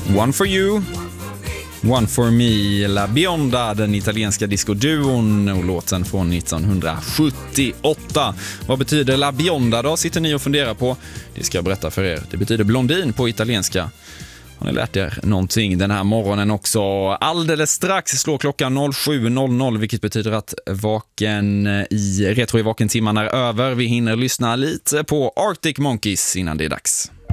One for you, One for me, La Bionda, den italienska discoduon, och låten från 1978. Vad betyder La Bionda då, sitter ni och funderar på? Det ska jag berätta för er. Det betyder blondin på italienska. Har ni lärt er någonting den här morgonen också? Alldeles strax slår klockan 07.00, vilket betyder att Retro i vaken-timman är över. Vi hinner lyssna lite på Arctic Monkeys innan det är dags.